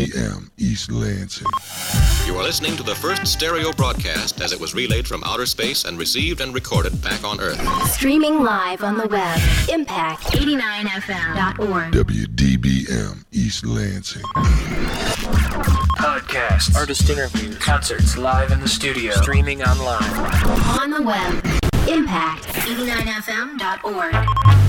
WDBM, East Lansing. You are listening to the first stereo broadcast as it was relayed from outer space and received and recorded back on Earth. Streaming live on the web, impact89fm.org. WDBM, East Lansing. Podcasts, artist interviews, concerts live in the studio, streaming online. On the web, impact89fm.org.